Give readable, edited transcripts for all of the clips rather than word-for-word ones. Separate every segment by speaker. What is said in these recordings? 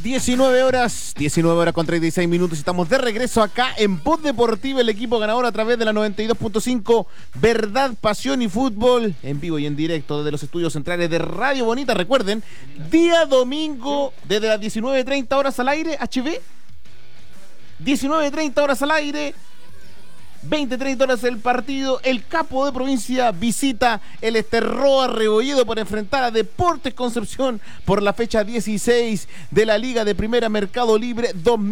Speaker 1: 19 horas con 36 minutos. Estamos de regreso acá en Voz Deportiva, el equipo ganador a través de la 92.5 Verdad, Pasión y Fútbol, en vivo y en directo desde los estudios centrales de Radio Bonita. Recuerden, día domingo desde las 19:30 horas al aire, HB. 19:30 horas al aire. 20-30 horas el partido. El capo de provincia visita el Esterroa Rebolledo para enfrentar a Deportes Concepción por la fecha 16 de la Liga de Primera Mercado Libre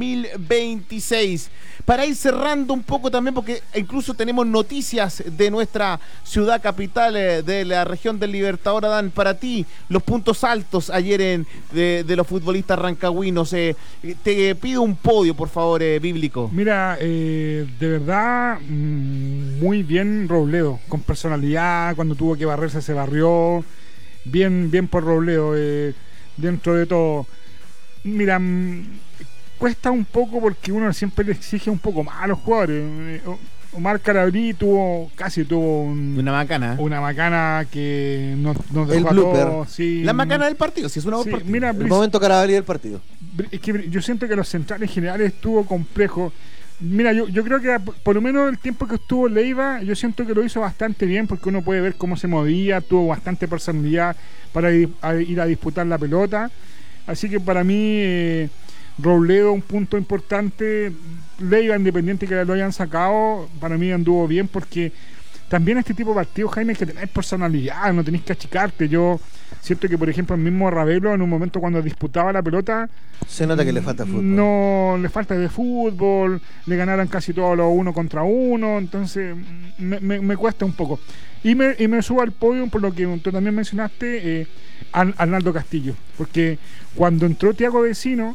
Speaker 1: 2026. Para ir cerrando un poco también, porque incluso tenemos noticias de nuestra ciudad capital, de la región del Libertador. Dan, para ti, los puntos altos ayer de los futbolistas rancagüinos. Te pido un podio, por favor, bíblico.
Speaker 2: Mira, de verdad, muy bien Robledo, con personalidad. Cuando tuvo que barrerse se barrió. Bien por Robledo, dentro de todo. Mira, cuesta un poco porque uno siempre le exige un poco más a los jugadores. Omar Calabrí casi tuvo una macana que nos dejó
Speaker 3: el
Speaker 2: a
Speaker 3: blooper.
Speaker 2: todos. Sí,
Speaker 1: la macana del partido, si es una
Speaker 2: sí,
Speaker 1: partido.
Speaker 2: Mira,
Speaker 3: el momento Carabalí del partido.
Speaker 2: Es que yo siento que los centrales generales estuvo complejo. Mira, yo creo que por lo menos el tiempo que estuvo Leiva, yo siento que lo hizo bastante bien, porque uno puede ver cómo se movía, tuvo bastante personalidad para ir a disputar la pelota. Así que para mí, Robledo, un punto importante. Leiva, independiente que lo hayan sacado, para mí anduvo bien, porque también este tipo de partidos, Jaime, hay que tener personalidad, no tenés que achicarte. Yo siento que, por ejemplo, el mismo Ravelo, en un momento cuando disputaba la pelota,
Speaker 3: se nota que le falta fútbol.
Speaker 2: No, le falta de fútbol, le ganaran casi todos los 1 contra 1, entonces me cuesta un poco. Y me subo al podio por lo que tú también mencionaste, Arnaldo Castillo, porque cuando entró Thiago Vecino,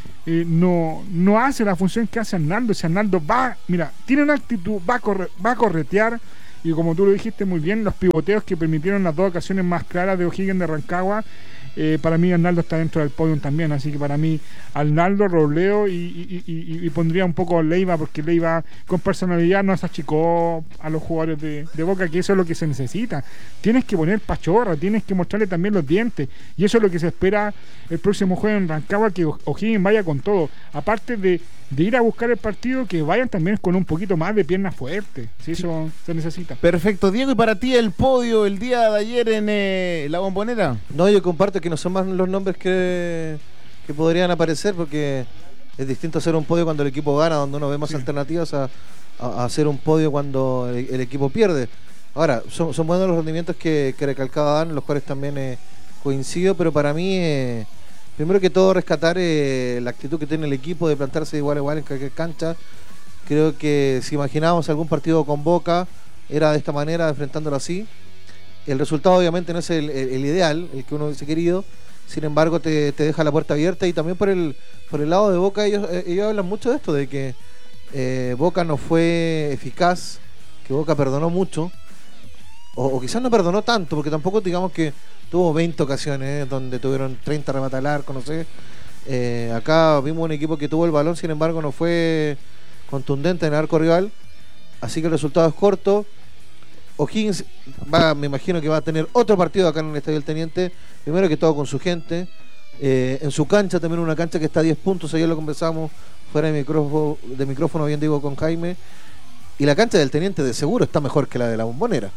Speaker 2: no hace la función que hace Arnaldo. Si Arnaldo tiene una actitud, va a corretear, y como tú lo dijiste muy bien, los pivoteos que permitieron las dos ocasiones más claras de O'Higgins de Rancagua, para mí Arnaldo está dentro del podio también. Así que para mí Arnaldo, Robledo y pondría un poco Leiva, porque Leiva con personalidad no se achicó a los jugadores de Boca, que eso es lo que se necesita. Tienes que poner pachorra, tienes que mostrarle también los dientes, y eso es lo que se espera el próximo juego en Rancagua, que O'Higgins vaya con todo, aparte de ir a buscar el partido, que vayan también con un poquito más de piernas fuertes, si eso se necesita.
Speaker 1: Perfecto, Diego, y para ti el podio el día de ayer en la Bombonera.
Speaker 3: No, yo comparto que no son más los nombres que podrían aparecer, porque es distinto hacer un podio cuando el equipo gana, donde uno ve más alternativas, a hacer un podio cuando el equipo pierde. Ahora, son buenos los rendimientos que recalcaba Dan, los cuales también coincido, pero para mí, primero que todo, rescatar la actitud que tiene el equipo de plantarse igual a igual en cualquier cancha. Creo que si imaginábamos algún partido con Boca, era de esta manera, enfrentándolo así. El resultado obviamente no es el ideal, el que uno hubiese querido. Sin embargo, te deja la puerta abierta. Y también por el lado de Boca, ellos hablan mucho de esto, de que Boca no fue eficaz, que Boca perdonó mucho, o quizás no perdonó tanto, porque tampoco digamos que tuvo 20 ocasiones donde tuvieron 30 remates al arco, no sé. Acá vimos un equipo que tuvo el balón, sin embargo no fue contundente en el arco rival, así que el resultado es corto. O'Higgins me imagino que va a tener otro partido acá en el Estadio del Teniente, primero que todo con su gente, en su cancha, también una cancha que está a 10 puntos, ayer lo conversamos fuera de micrófono, bien digo, con Jaime, y la cancha del Teniente de seguro está mejor que la de la Bombonera.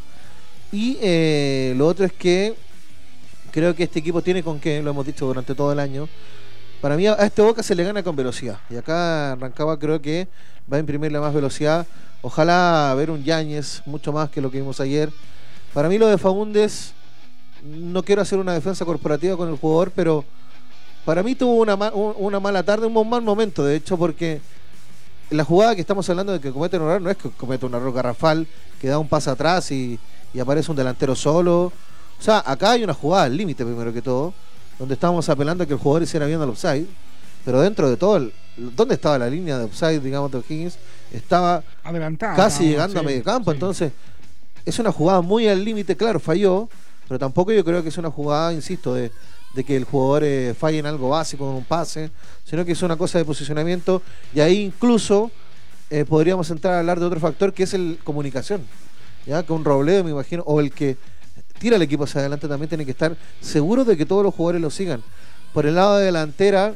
Speaker 3: Y lo otro es que creo que este equipo tiene con qué, lo hemos dicho durante todo el año. Para mí a este Boca se le gana con velocidad, y acá Rancagua creo que va a imprimirle más velocidad. Ojalá ver un Yáñez mucho más que lo que vimos ayer. Para mí lo de Faúndez, no quiero hacer una defensa corporativa con el jugador, pero para mí tuvo una mala tarde, un mal momento, de hecho, porque la jugada que estamos hablando de que comete un error, no es que comete un error garrafal, que da un pase atrás y aparece un delantero solo. O sea, acá hay una jugada al límite, primero que todo, donde estábamos apelando a que el jugador hiciera bien al offside, pero dentro de todo, ¿dónde estaba la línea de offside, digamos, de O'Higgins? Estaba adelantada, casi llegando a medio campo, entonces es una jugada muy al límite, claro, falló, pero tampoco yo creo que es una jugada, insisto, de que el jugador falle en algo básico, en un pase, sino que es una cosa de posicionamiento, y ahí incluso podríamos entrar a hablar de otro factor, que es el comunicación, ya que un Robledo, me imagino, o el que tira el equipo hacia adelante, también tiene que estar seguro de que todos los jugadores lo sigan. Por el lado de delantera,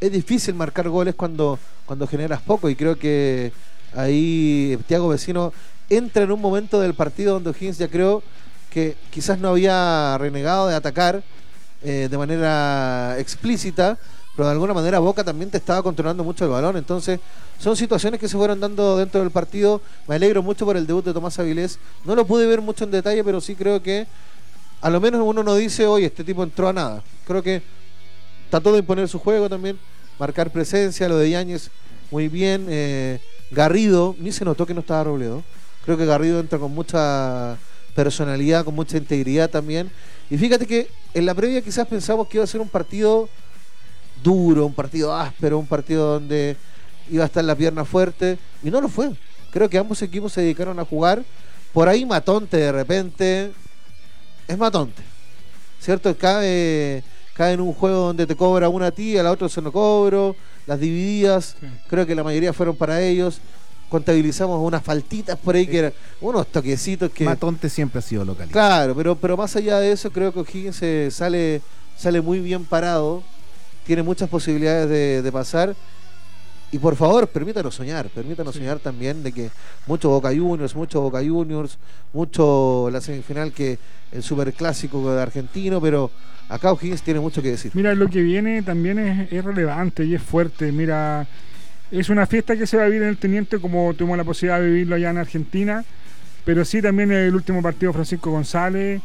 Speaker 3: es difícil marcar goles cuando generas poco, y creo que ahí Thiago Vecino entra en un momento del partido donde O'Higgins ya creo que quizás no había renegado de atacar de manera explícita, pero de alguna manera Boca también te estaba controlando mucho el balón. Entonces son situaciones que se fueron dando dentro del partido. Me alegro mucho por el debut de Tomás Avilés. No lo pude ver mucho en detalle, pero sí creo que a lo menos uno no dice, oye, este tipo entró a nada. Creo que trató de imponer su juego también, marcar presencia. Lo de Yáñez muy bien. Garrido, ni se notó que no estaba Robledo. Creo que Garrido entra con mucha personalidad, con mucha integridad también. Y fíjate que en la previa quizás pensamos que iba a ser un partido duro, un partido áspero, un partido donde iba a estar la pierna fuerte, y no lo fue. Creo que ambos equipos se dedicaron a jugar. Por ahí Matonte de repente es Matonte, ¿cierto? Cae en un juego donde te cobra una a ti, a la otra se no cobro, las divididas, sí. Creo que la mayoría fueron para ellos. Contabilizamos unas faltitas por ahí, que eran unos toquecitos que...
Speaker 1: Matonte siempre ha sido local.
Speaker 3: Claro, pero más allá de eso, creo que O'Higgins sale muy bien parado, tiene muchas posibilidades de pasar. Y por favor, permítanos soñar también de que mucho Boca Juniors, mucho la semifinal, que el superclásico de argentino, pero acá O'Higgins tiene mucho que decir.
Speaker 2: Mira, lo que viene también es relevante y es fuerte. Mira, es una fiesta que se va a vivir en el Teniente, como tuvimos la posibilidad de vivirlo allá en Argentina, pero sí también el último partido Francisco González.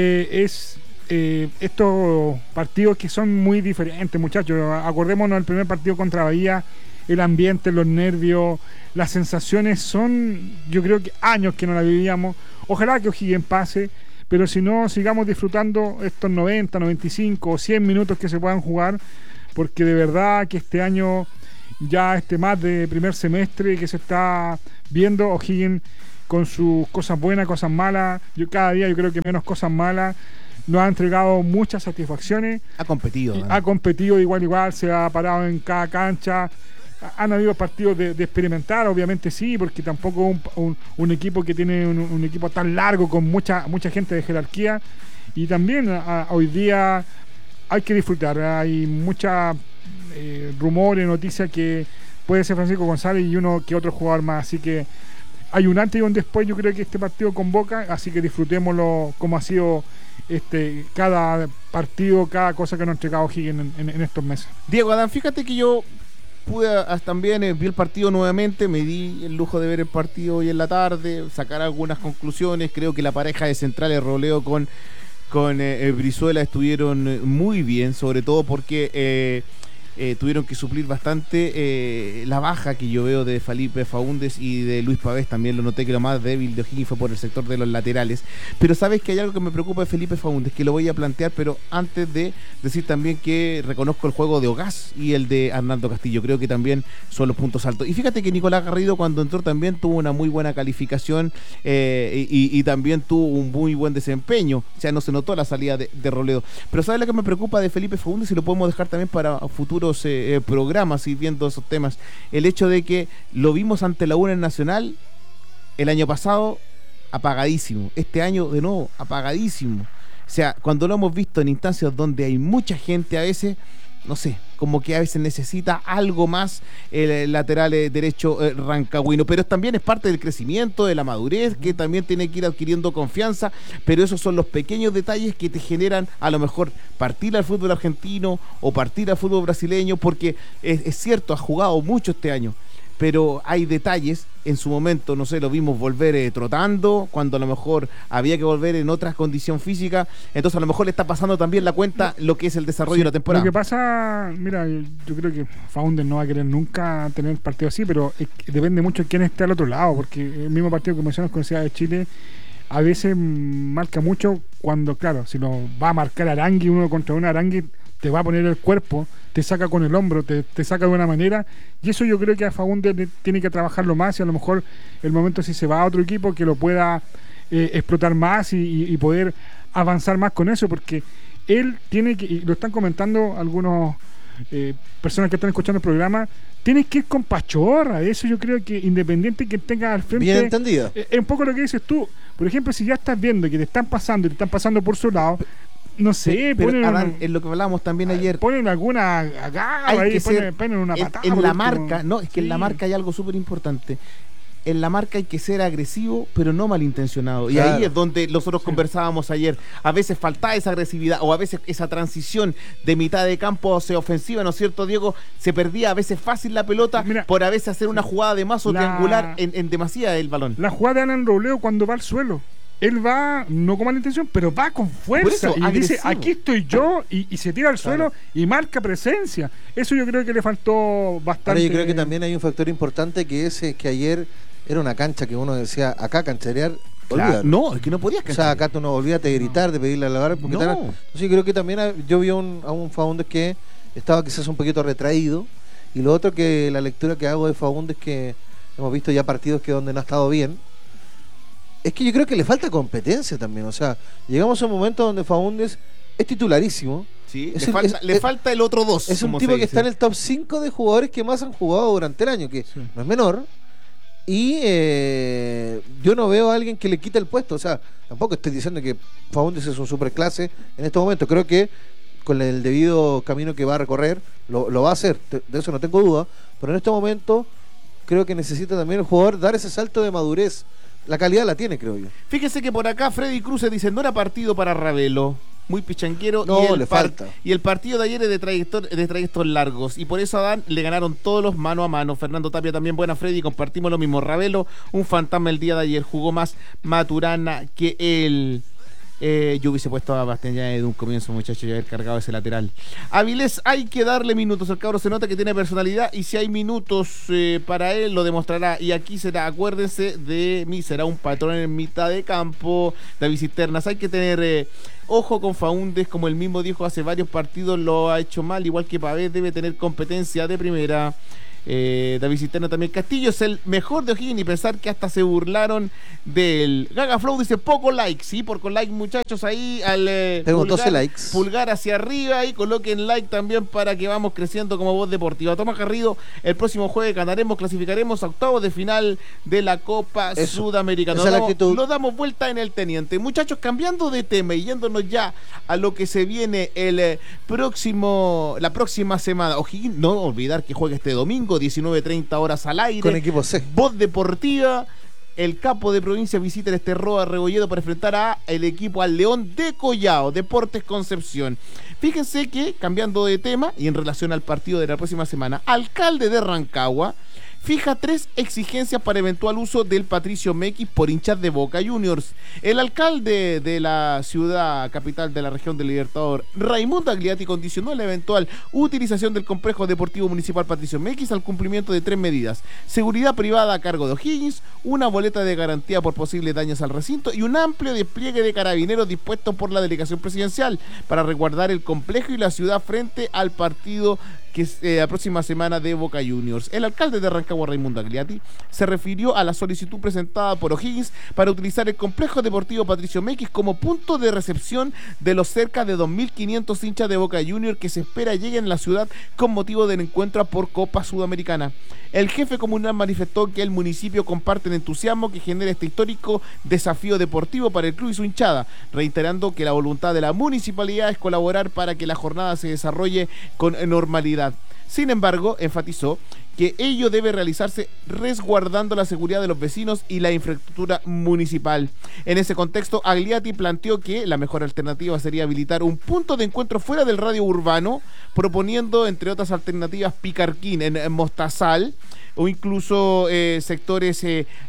Speaker 2: Estos partidos que son muy diferentes, muchachos. Acordémonos del primer partido contra Bahía, el ambiente, los nervios, las sensaciones son, yo creo que años que no la vivíamos. Ojalá que O'Higgins pase, pero si no, sigamos disfrutando estos 90, 95 o 100 minutos que se puedan jugar, porque de verdad que este año, ya más de primer semestre que se está viendo, O'Higgins con sus cosas buenas, cosas malas, cada día yo creo que menos cosas malas, nos ha entregado muchas satisfacciones.
Speaker 1: Ha competido, ¿no?
Speaker 2: Ha competido igual, se ha parado en cada cancha. Han habido partidos de experimentar, obviamente sí, porque tampoco un equipo que tiene un equipo tan largo con mucha gente de jerarquía. Y también hoy día hay que disfrutar. Hay mucha rumores, noticias que puede ser Francisco González y uno que otro jugador más. Así que hay un antes y un después, yo creo que este partido convoca. Así que disfrutémoslo como ha sido cada partido, cada cosa que nos ha entregado O'Higgins en estos meses.
Speaker 1: Diego Adán, fíjate que yo pude también vi el partido nuevamente, me di el lujo de ver el partido hoy en la tarde, sacar algunas conclusiones. Creo que la pareja de centrales Robledo con Brizuela estuvieron muy bien, sobre todo porque tuvieron que suplir bastante la baja que yo veo de Felipe Faúndez y de Luis Pavés. También lo noté que lo más débil de O'Higgins fue por el sector de los laterales. Pero sabes que hay algo que me preocupa de Felipe Faúndez, que lo voy a plantear, pero antes de decir también que reconozco el juego de Ogás y el de Arnaldo Castillo. Creo que también son los puntos altos. Y fíjate que Nicolás Garrido, cuando entró, también tuvo una muy buena calificación y también tuvo un muy buen desempeño. O sea, no se notó la salida de Robledo. Pero ¿sabes lo que me preocupa de Felipe Faúndez? Y lo podemos dejar también para futuros programas y viendo esos temas. El hecho de que lo vimos ante la UNED Nacional el año pasado apagadísimo, este año de nuevo apagadísimo. O sea, cuando lo hemos visto en instancias donde hay mucha gente, a veces, no sé, como que a veces necesita algo más el lateral derecho rancagüino, pero también es parte del crecimiento, de la madurez, que también tiene que ir adquiriendo confianza. Pero esos son los pequeños detalles que te generan a lo mejor partir al fútbol argentino o partir al fútbol brasileño, porque es cierto, ha jugado mucho este año, pero hay detalles. En su momento, no sé, lo vimos volver trotando, cuando a lo mejor había que volver en otra condición física. Entonces a lo mejor le está pasando también la cuenta lo que es el desarrollo de la temporada.
Speaker 2: Lo que pasa, mira, yo creo que Faúndez no va a querer nunca tener partido así, pero depende mucho de quién esté al otro lado, porque el mismo partido que mencionas con Ciudad de Chile a veces marca mucho cuando, claro, si lo va a marcar Arangui, uno contra un Arangui, te va a poner el cuerpo, te saca con el hombro, te saca de una manera, y eso yo creo que a Faúndez tiene que trabajarlo más, y a lo mejor el momento, si se va a otro equipo, que lo pueda explotar más y poder avanzar más con eso, porque él tiene que, y lo están comentando algunos personas que están escuchando el programa, tienes que ir con pachorra. Eso yo creo que independiente que tengas al frente,
Speaker 3: bien entendido,
Speaker 2: es un poco lo que dices tú. Por ejemplo, si ya estás viendo que te están pasando y te están pasando por su lado, no sé,
Speaker 1: pero
Speaker 2: ponen
Speaker 1: Adán, es lo que hablábamos también ayer.
Speaker 2: Ponen alguna garra
Speaker 1: Hay
Speaker 2: ahí,
Speaker 1: que ser
Speaker 2: ponen una patada.
Speaker 1: en
Speaker 2: por
Speaker 1: la
Speaker 2: último.
Speaker 1: marca, no, es que en la
Speaker 2: Sí.
Speaker 1: marca hay algo súper importante. En la marca hay que ser agresivo, pero no malintencionado. Y
Speaker 3: Claro.
Speaker 1: ahí es donde nosotros conversábamos ayer. A veces faltaba esa agresividad o a veces esa transición de mitad de campo hacia ofensiva, ¿no es cierto, Diego? Se perdía a veces fácil la pelota
Speaker 2: Mira,
Speaker 1: por a veces hacer una jugada de mazo triangular en demasía el balón.
Speaker 2: La jugada de Alan Robleo cuando va al suelo. Él va, no con mala intención, pero va con fuerza.
Speaker 1: Por eso,
Speaker 2: Y dice,
Speaker 1: agresivo.
Speaker 2: aquí estoy yo, y se tira al suelo y marca presencia. Eso yo creo que le faltó bastante.
Speaker 3: Ahora yo creo que también hay un factor importante que es que ayer era una cancha que uno decía, acá cancherear,
Speaker 1: Claro,
Speaker 3: olvídalo.
Speaker 1: no, es que no podías
Speaker 3: O sea, acá tú no olvídate de gritar, de pedirle a la barra, porque
Speaker 1: No.
Speaker 3: entonces yo creo que también yo vi a un Faúndez que estaba quizás un poquito retraído, y lo otro que la lectura que hago de Faúndez, que hemos visto ya partidos que donde no ha estado bien, es que yo creo que le falta competencia también. O sea, llegamos a un momento donde Faúndez es titularísimo.
Speaker 1: Sí,
Speaker 3: Es
Speaker 1: le falta el otro dos.
Speaker 3: Es un
Speaker 1: como
Speaker 3: tipo
Speaker 1: se
Speaker 3: que
Speaker 1: dice.
Speaker 3: está en el top 5 de jugadores que más han jugado durante el año, que no es menor. Y yo no veo a alguien que le quite el puesto. O sea, tampoco estoy diciendo que Faúndez es un superclase en este momento. Creo que con el debido camino que va a recorrer, lo va a hacer. De eso no tengo duda. Pero en este momento creo que necesita también el jugador dar ese salto de madurez. La calidad la tiene, creo yo.
Speaker 1: Fíjese que por acá Freddy Cruz dice, no era partido para Ravelo. Muy pichanquero.
Speaker 3: No,
Speaker 1: y
Speaker 3: le falta.
Speaker 1: Y el partido de ayer es de trayectos largos. Y por eso a Dan le ganaron todos los mano a mano. Fernando Tapia también, buena Freddy, compartimos lo mismo. Ravelo, un fantasma el día de ayer. Jugó más Maturana que él. Yo hubiese puesto a Bastián ya de un comienzo, muchachos, y haber cargado ese lateral. Avilés, hay que darle minutos. El cabro se nota que tiene personalidad y si hay minutos para él, lo demostrará. Y aquí será, acuérdense de mí, será un patrón en mitad de campo. David Cisternas, hay que tener ojo con Faúndez, como él mismo dijo hace varios partidos, lo ha hecho mal, igual que Pavés debe tener competencia de primera. David Cisterna también. Castillo es el mejor de O'Higgins y pensar que hasta se burlaron del Gaga Flow dice poco like, sí, por con like muchachos ahí al
Speaker 3: Tengo 12 likes.
Speaker 1: pulgar hacia arriba y coloquen like también para que vamos creciendo como voz deportiva. Tomás Garrido, el próximo jueves ganaremos, clasificaremos a octavos de final de la Copa Sudamericana.
Speaker 3: Esa es la actitud.
Speaker 1: Lo damos vuelta en el teniente. Muchachos, cambiando de tema y yéndonos ya a lo que se viene la próxima semana. O'Higgins, no olvidar que juega este domingo 19:30 horas al aire.
Speaker 3: Con equipo C.
Speaker 1: Voz deportiva. El capo de provincia visita el Esterroa Rebolledo para enfrentar a el equipo al León de Collao, Deportes Concepción. Fíjense que, cambiando de tema y en relación al partido de la próxima semana, alcalde de Rancagua fija 3 exigencias para eventual uso del Patricio Mequis por hinchas de Boca Juniors. El alcalde de la ciudad capital de la región del Libertador, Raimundo Agliati, condicionó la eventual utilización del complejo deportivo municipal Patricio Mequis al cumplimiento de 3 medidas: seguridad privada a cargo de O'Higgins, una boleta de garantía por posibles daños al recinto y un amplio despliegue de carabineros dispuestos por la delegación presidencial para resguardar el complejo y la ciudad frente al partido que es la próxima semana de Boca Juniors. El alcalde de Rancagua, Raimundo Agliati, se refirió a la solicitud presentada por O'Higgins para utilizar el complejo deportivo Patricio Mequis como punto de recepción de los cerca de 2.500 hinchas de Boca Juniors que se espera lleguen a la ciudad con motivo del encuentro por Copa Sudamericana. El jefe comunal manifestó que el municipio comparte el entusiasmo que genera este histórico desafío deportivo para el club y su hinchada, reiterando que la voluntad de la municipalidad es colaborar para que la jornada se desarrolle con normalidad. Sin embargo, enfatizó que ello debe realizarse resguardando la seguridad de los vecinos y la infraestructura municipal. En ese contexto, Agliati planteó que la mejor alternativa sería habilitar un punto de encuentro fuera del radio urbano, proponiendo, entre otras alternativas, Picarquín en Mostazal, o incluso sectores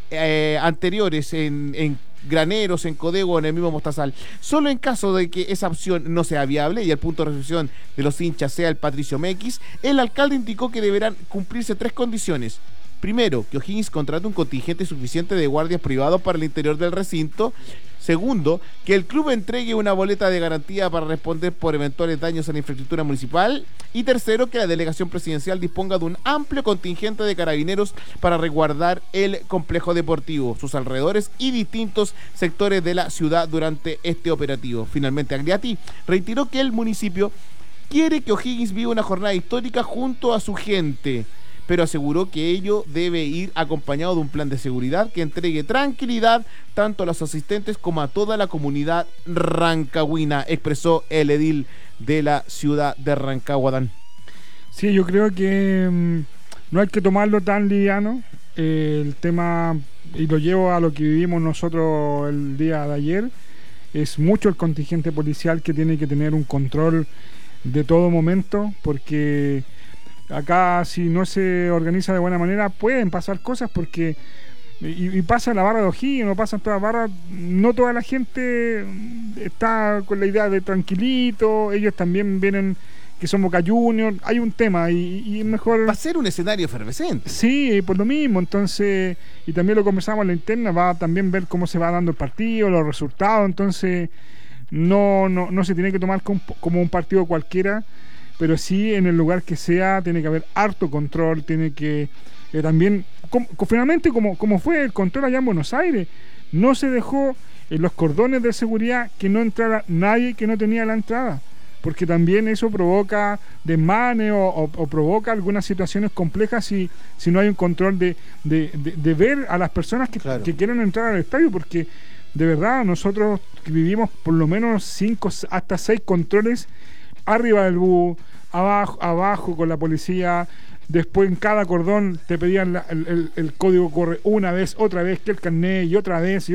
Speaker 1: anteriores en Graneros, en Codego, en el mismo Mostazal. Solo en caso de que esa opción no sea viable y el punto de recepción de los hinchas sea el Patricio Mequis, el alcalde indicó que deberán cumplirse 3 condiciones. Primero, que O'Higgins contrate un contingente suficiente de guardias privados para el interior del recinto. Segundo, que el club entregue una boleta de garantía para responder por eventuales daños a la infraestructura municipal. Y tercero, que la delegación presidencial disponga de un amplio contingente de carabineros para resguardar el complejo deportivo, sus alrededores y distintos sectores de la ciudad durante este operativo. Finalmente, Agliati reiteró que el municipio quiere que O'Higgins viva una jornada histórica junto a su gente, pero aseguró que ello debe ir acompañado de un plan de seguridad que entregue tranquilidad tanto a los asistentes como a toda la comunidad rancagüina, expresó el edil de la ciudad de Rancagua, Dan.
Speaker 2: Sí, yo creo que no hay que tomarlo tan liviano. El tema, y lo llevo a lo que vivimos nosotros el día de ayer, es mucho el contingente policial que tiene que tener un control de todo momento, porque acá si no se organiza de buena manera pueden pasar cosas, porque y pasa la barra de O'Higgins, no pasan todas las barras, no toda la gente está con la idea de tranquilito, ellos también vienen que son Boca Juniors, hay un tema y mejor...
Speaker 1: Va a ser un escenario efervescente.
Speaker 2: Sí, por lo mismo, entonces, y también lo conversamos en la interna, va a también ver cómo se va dando el partido, los resultados, entonces no se tiene que tomar como un partido cualquiera, pero sí en el lugar que sea tiene que haber harto control, tiene que también, finalmente como fue el control allá en Buenos Aires, no se dejó en los cordones de seguridad que no entrara nadie que no tenía la entrada, porque también eso provoca desmanes o provoca algunas situaciones complejas si no hay un control de ver a las personas que quieren entrar al estadio, porque de verdad nosotros vivimos por lo menos 5 hasta 6 controles arriba del bus, abajo con la policía, después en cada cordón te pedían el código corre una vez, otra vez, que el carnet y otra vez,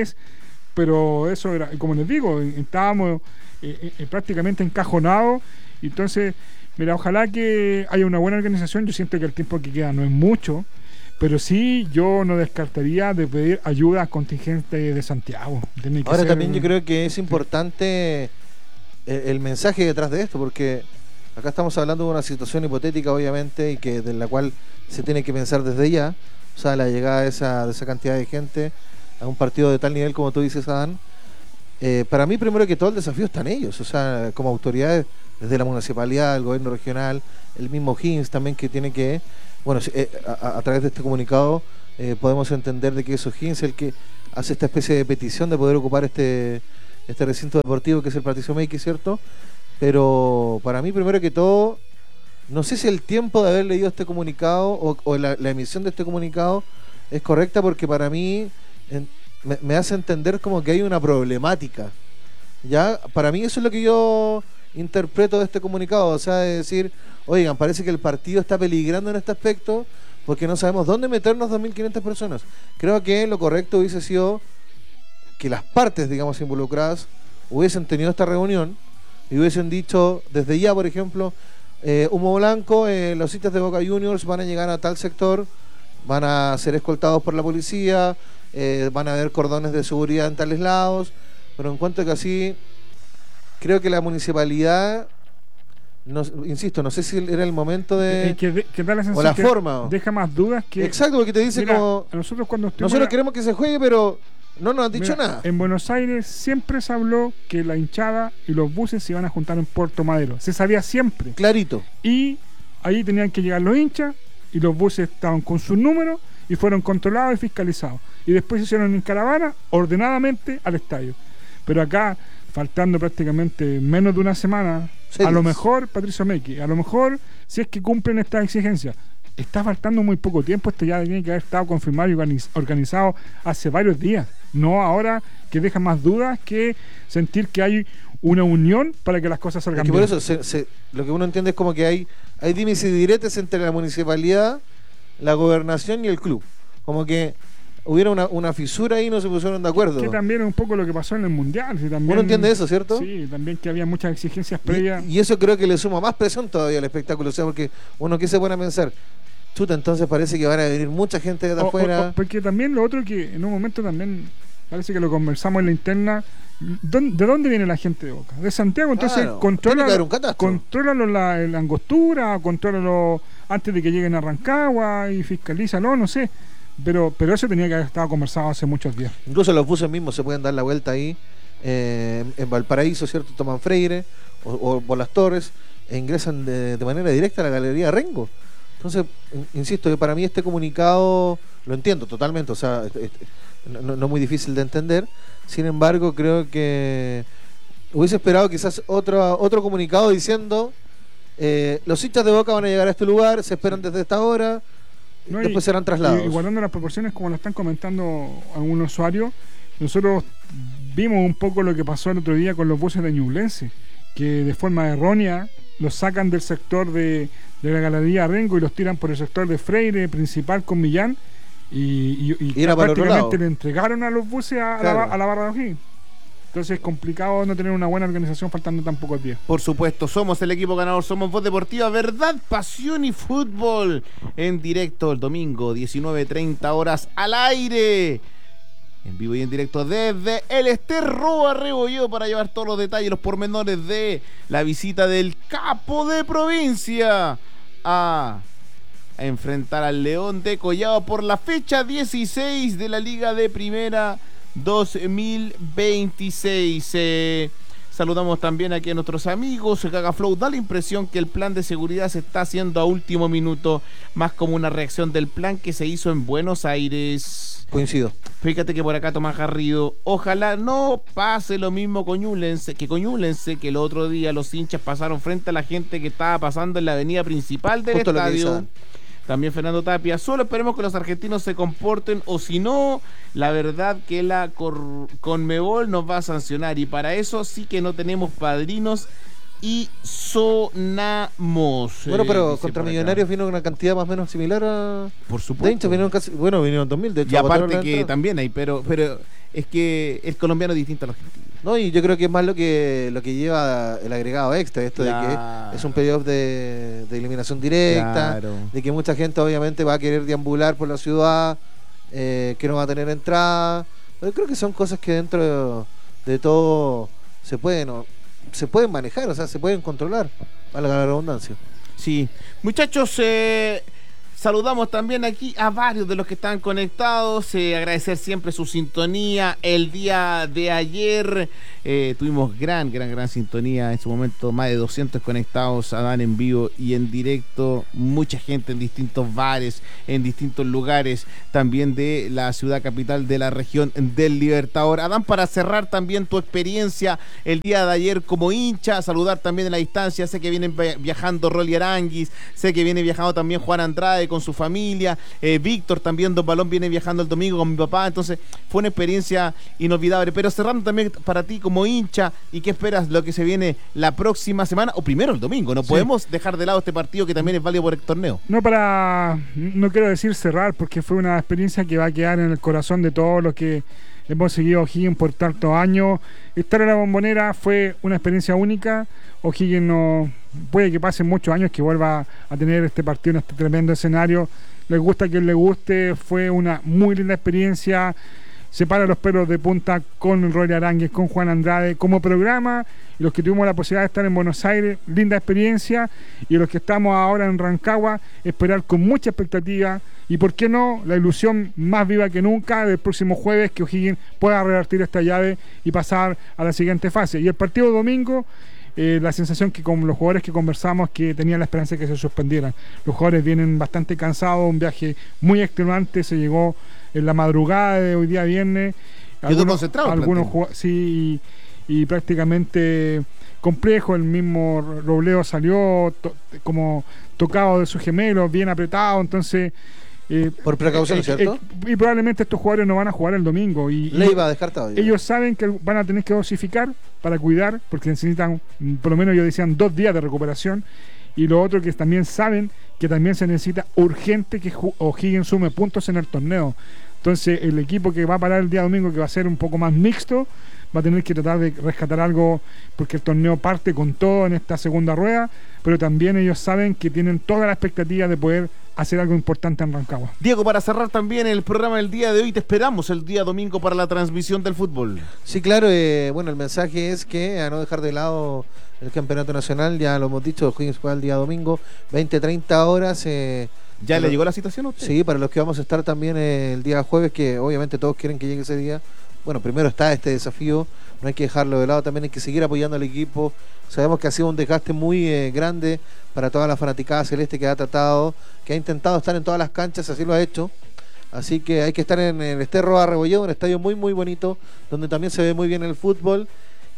Speaker 2: pero eso era, como les digo, estábamos prácticamente encajonados. Entonces, mira, ojalá que haya una buena organización. Yo siento que el tiempo que queda no es mucho, pero sí yo no descartaría de pedir ayuda a contingente de Santiago.
Speaker 3: Ahora también yo creo que es importante el mensaje detrás de esto, porque acá estamos hablando de una situación hipotética, obviamente, y que de la cual se tiene que pensar desde ya, o sea, la llegada de esa cantidad de gente a un partido de tal nivel como tú dices, Adán. Para mí, primero que todo, el desafío está en ellos, o sea, como autoridades, desde la municipalidad, el gobierno regional, el mismo Higgins también, que tiene que, bueno, a través de este comunicado podemos entender de que es Higgins el que hace esta especie de petición de poder ocupar este recinto deportivo que es el Patricio Meiki, ¿cierto? Pero para mí, primero que todo, no sé si el tiempo de haber leído este comunicado o la emisión de este comunicado es correcta, porque para mí me hace entender como que hay una problemática. Ya, para mí eso es lo que yo interpreto de este comunicado, o sea, de decir, oigan, parece que el partido está peligrando en este aspecto porque no sabemos dónde meternos 2.500 personas. Creo que lo correcto hubiese sido que las partes, digamos, involucradas hubiesen tenido esta reunión y hubiesen dicho desde ya, por ejemplo, humo blanco, los sitios de Boca Juniors van a llegar a tal sector, van a ser escoltados por la policía, van a haber cordones de seguridad en tales lados, pero en cuanto que así, creo que la municipalidad, insisto, no sé si era el momento de
Speaker 2: que da la sensación
Speaker 3: o la
Speaker 2: que
Speaker 3: forma,
Speaker 2: deja más dudas que...
Speaker 3: Exacto, porque te dice, mira, como nosotros queremos que se juegue, pero no nos han dicho nada.
Speaker 2: En Buenos Aires siempre se habló que la hinchada y los buses se iban a juntar en Puerto Madero, se sabía siempre,
Speaker 3: clarito, y
Speaker 2: ahí tenían que llegar los hinchas y los buses estaban con sus números y fueron controlados y fiscalizados, y después se hicieron en caravana ordenadamente al estadio. Pero acá, faltando prácticamente menos de una semana, a lo mejor, Patricio Meiki, a lo mejor, si es que cumplen estas exigencias, está faltando muy poco tiempo, esto ya tiene que haber estado confirmado y organizado hace varios días, no ahora, que deja más dudas que sentir que hay una unión para que las cosas salgan bien.
Speaker 3: Por eso lo que uno entiende es como que hay dimes y diretes entre la municipalidad, la gobernación y el club, como que hubiera una fisura ahí y no se pusieron de acuerdo.
Speaker 2: Que también es un poco lo que pasó en el Mundial. Si también,
Speaker 3: uno entiende eso, ¿cierto?
Speaker 2: Sí, también que había muchas exigencias previas.
Speaker 3: Y eso creo que le suma más presión todavía al espectáculo, o sea, porque uno que se pone a pensar, chuta, entonces parece que van a venir mucha gente de afuera.
Speaker 2: Porque también lo otro que en un momento también parece que lo conversamos en la interna, ¿de dónde viene la gente de Boca? De Santiago, entonces
Speaker 3: claro,
Speaker 2: contrólalo la angostura, contrólalo antes de que lleguen a Rancagua y fiscalízalo, no sé. Pero eso tenía que haber estado conversado hace muchos días.
Speaker 3: Incluso los buses mismos se pueden dar la vuelta ahí en Valparaíso, ¿cierto? Toman Freire o por las Torres e ingresan de manera directa a la Galería Rengo. Entonces, insisto, que para mí este comunicado lo entiendo totalmente, o sea, no es muy difícil de entender. Sin embargo, creo que hubiese esperado quizás otro comunicado diciendo Los hinchas de Boca van a llegar a este lugar, se esperan desde esta hora,
Speaker 2: No,
Speaker 3: después serán trasladados.
Speaker 2: Y guardando las proporciones como lo están comentando algunos usuarios, nosotros vimos un poco lo que pasó el otro día con los buses de Ñublense, que de forma errónea los sacan del sector de la Galería Rengo y los tiran por el sector de Freire, principal con Millán, y
Speaker 3: era para el otro lado.
Speaker 2: prácticamente le entregaron a los buses a la barra de O'Higgins. Entonces es complicado no tener una buena organización faltando tan pocos días.
Speaker 1: Por supuesto, somos el equipo ganador, somos Voz Deportiva, verdad, pasión y fútbol. En directo el domingo, 19:30 horas al aire. En vivo y en directo desde el Esterroa Rebolledo para llevar todos los detalles, los pormenores de la visita del capo de provincia a enfrentar al León de Collado por la fecha 16 de la Liga de Primera 2026. Saludamos también aquí a nuestros amigos. Gagaflow da la impresión que el plan de seguridad se está haciendo a último minuto, más como una reacción del plan que se hizo en Buenos Aires.
Speaker 3: Coincido.
Speaker 1: Fíjate que por acá Tomás Garrido, ojalá no pase lo mismo con Ñublense, que el otro día los hinchas pasaron frente a la gente que estaba pasando en la avenida principal del
Speaker 3: Justo
Speaker 1: estadio. También Fernando Tapia, solo esperemos que los argentinos se comporten, o si no, la verdad que la Conmebol nos va a sancionar, y para eso sí que no tenemos padrinos y sonamos.
Speaker 3: Bueno, pero contra Millonarios vino una cantidad más o menos similar a...
Speaker 1: Por supuesto.
Speaker 3: De hinchas vinieron casi... Bueno, vinieron 2.000, de hecho.
Speaker 1: Y aparte que también hay, pero es que el colombiano es distinto a los argentinos.
Speaker 3: No, y yo creo que es más lo que lleva el agregado extra, esto de que es un playoff de eliminación directa, de que mucha gente obviamente va a querer deambular por la ciudad, que no va a tener entrada. Pero creo que son cosas que dentro de todo se pueden manejar, o sea, se pueden controlar, valga la redundancia.
Speaker 1: Sí, muchachos, saludamos también aquí a varios de los que están conectados, agradecer siempre su sintonía. El día de ayer tuvimos gran sintonía, en su momento más de 200 conectados, Adán en vivo y en directo, mucha gente en distintos bares, en distintos lugares, también de la ciudad capital de la región del Libertador. Adán, para cerrar también tu experiencia el día de ayer como hincha, saludar también en la distancia, sé que vienen viajando Rolly Aranguis, sé que viene viajando también Juan Andrade con su familia, Víctor también, Don Balón viene viajando el domingo con mi papá, entonces fue una experiencia inolvidable. Pero cerrando también para ti como hincha, ¿y qué esperas lo que se viene la próxima semana? O primero el domingo, no podemos dejar de lado este partido que también es válido por el torneo.
Speaker 2: No quiero decir cerrar, porque fue una experiencia que va a quedar en el corazón de todos los que hemos seguido O'Higgins por tantos años. Estar en la Bombonera fue una experiencia única. O'Higgins no puede que pasen muchos años que vuelva a tener este partido en este tremendo escenario. Les gusta a quien le guste, fue una muy linda experiencia. Se para los pelos de punta con Roy Arangues, con Juan Andrade como programa, y los que tuvimos la posibilidad de estar en Buenos Aires, linda experiencia, y los que estamos ahora en Rancagua, esperar con mucha expectativa y por qué no, la ilusión más viva que nunca del próximo jueves, que O'Higgins pueda revertir esta llave y pasar a la siguiente fase. Y el partido domingo, la sensación que con los jugadores que conversamos, que tenían la esperanza de que se suspendieran. Los jugadores vienen bastante cansados, un viaje muy extenuante, se llegó en la madrugada de hoy día viernes. Algunos sí, y prácticamente complejo. El mismo Robledo salió como tocado de sus gemelos, bien apretado, entonces
Speaker 3: por precaución, ¿cierto?
Speaker 2: Y probablemente estos jugadores no van a jugar el domingo.
Speaker 3: Leiva descartado.
Speaker 2: Ellos saben que van a tener que dosificar para cuidar, porque necesitan, por lo menos ellos decían, 2 días de recuperación. Y lo otro que también saben que también se necesita urgente que O'Higgins sume puntos en el torneo. Entonces el equipo que va a parar el día domingo, que va a ser un poco más mixto, va a tener que tratar de rescatar algo, porque el torneo parte con todo en esta segunda rueda, pero también ellos saben que tienen toda la expectativa de poder hacer algo importante en Rancagua.
Speaker 1: Diego, para cerrar también el programa del día de hoy, te esperamos el día domingo para la transmisión del fútbol.
Speaker 3: Sí, claro, bueno, el mensaje es que a no dejar de lado el campeonato nacional, ya lo hemos dicho, O'Higgins juega el día domingo, 20-30 horas.
Speaker 1: ¿Ya le llegó la citación a usted?
Speaker 3: Sí, para los que vamos a estar también el día jueves, que obviamente todos quieren que llegue ese día. Bueno, primero está este desafío, no hay que dejarlo de lado, también hay que seguir apoyando al equipo. Sabemos que ha sido un desgaste muy grande para toda la fanaticada celeste que ha tratado, que ha intentado estar en todas las canchas, así lo ha hecho. Así que hay que estar en el Esterroa Rebolledo, un estadio muy muy bonito, donde también se ve muy bien el fútbol.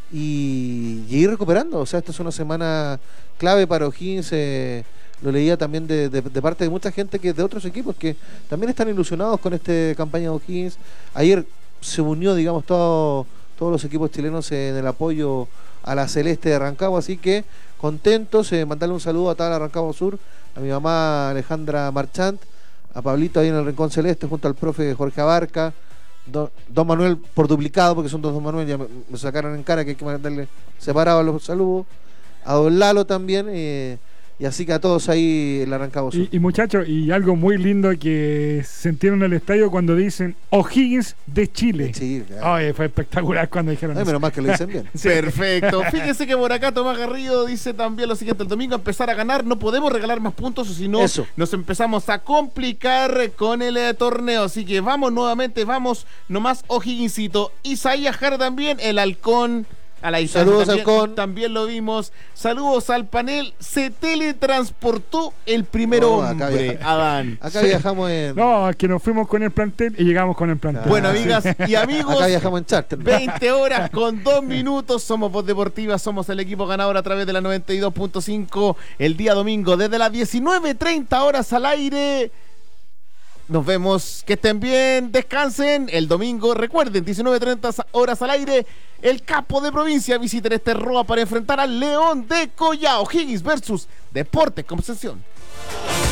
Speaker 3: y ir recuperando. O sea, esta es una semana clave para O'Higgins. Lo leía también de parte de mucha gente que de otros equipos que también están ilusionados con esta campaña de O'Higgins. Ayer se unió, digamos, todos los equipos chilenos en el apoyo a la Celeste de Rancagua, así que contentos. Mandarle un saludo a toda la Rancagua Sur, a mi mamá Alejandra Marchant, a Pablito ahí en el Rincón Celeste junto al profe Jorge Abarca, Don Manuel por duplicado, porque son dos Don Manuel, ya me sacaron en cara que hay que mandarle separados los saludos, a Don Lalo también, y así que a todos ahí en la Rancagua Sur.
Speaker 2: Y muchachos, y algo muy lindo que sintieron en el estadio cuando dicen O'Higgins de Chile.
Speaker 3: Sí, claro.
Speaker 2: Oye, fue espectacular cuando dijeron
Speaker 3: Ay,
Speaker 2: eso.
Speaker 3: menos mal que lo dicen bien.
Speaker 1: Perfecto. Fíjese que por acá Tomás Garrido dice también lo siguiente: el domingo empezar a ganar, no podemos regalar más puntos, o si no nos empezamos a complicar con el torneo. Así que vamos nuevamente, vamos nomás O'Higginsito. Isaías Jara también, el halcón. A la
Speaker 3: saludos
Speaker 1: también,
Speaker 3: Halcón.
Speaker 1: También lo vimos. Saludos al panel. Se teletransportó el primer hombre, Adán.
Speaker 3: Acá viajamos en...
Speaker 2: No, que nos fuimos con el plantel y llegamos con el plantel.
Speaker 1: Bueno, amigas y amigos,
Speaker 3: acá viajamos en charter.
Speaker 1: 20 horas con 2 minutos. Somos Voz Deportiva, somos el equipo ganador a través de la 92.5 el día domingo desde las 19:30 horas al aire. Nos vemos, que estén bien, descansen. El domingo, recuerden, 19:30 horas al aire, el capo de provincia visita este Roa para enfrentar al León de Collao. O'Higgins versus Deportes Concepción.